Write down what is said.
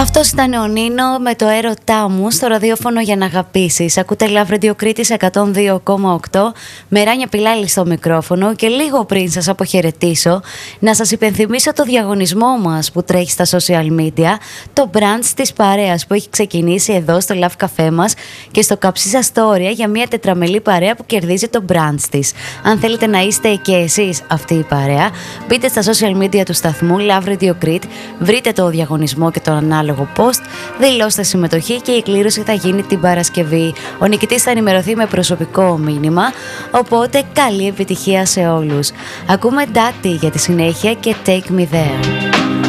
Αυτός ήταν ο Νίνο με το έρωτά μου στο ραδιόφωνο για να αγαπήσεις. Ακούτε Love Radio Κρήτης 102,8 με Ράνια Πιλάλη στο μικρόφωνο και λίγο πριν σας αποχαιρετήσω να σας υπενθυμίσω το διαγωνισμό μας που τρέχει στα social media, το brunch της παρέας που έχει ξεκινήσει εδώ στο Love Café μας και στο Καψίσα Storia για μια τετραμελή παρέα που κερδίζει το brunch της. Αν θέλετε να είστε και εσείς αυτή η παρέα, μπείτε στα social media του σταθμού Love Radio Crete, βρείτε το διαγωνισμό και τον ανάλογο post, δηλώστε συμμετοχή και η κλήρωση θα γίνει την Παρασκευή. Ο νικητής θα ενημερωθεί με προσωπικό μήνυμα, οπότε καλή επιτυχία σε όλους. Ακούμε Daddy για τη συνέχεια και Take Me There.